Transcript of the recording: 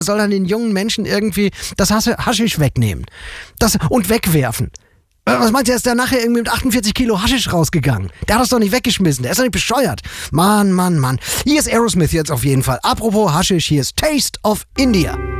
soll dann den jungen Menschen irgendwie das Haschisch wegnehmen und wegwerfen. Was meinst du, ist der nachher irgendwie mit 48 Kilo Haschisch rausgegangen? Der hat das doch nicht weggeschmissen, der ist doch nicht bescheuert. Mann. Hier ist Aerosmith jetzt auf jeden Fall. Apropos Haschisch, hier ist Taste of India.